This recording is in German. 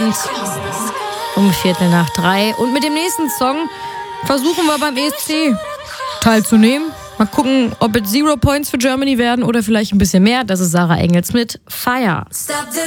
Points um 3:15. Und mit dem nächsten Song versuchen wir beim ESC teilzunehmen. Mal gucken, ob es 0 Points für Germany werden oder vielleicht ein bisschen mehr. Das ist Sarah Engels mit Fire.